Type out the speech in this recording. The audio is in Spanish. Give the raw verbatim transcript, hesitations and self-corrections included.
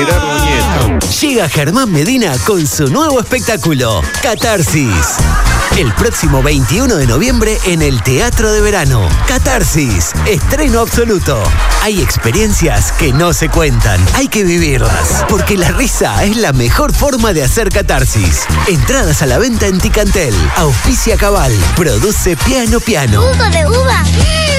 Gerardo Nieto. Llega Germán Medina con su nuevo espectáculo, Catarsis. El próximo veintiuno de noviembre en el Teatro de Verano. Catarsis, estreno absoluto. Hay experiencias que no se cuentan, hay que vivirlas, porque la risa es la mejor forma de hacer catarsis. Entradas a la venta en Ticantel. Auspicia Cabal. Produce Piano Piano. ¡Jugo de uva!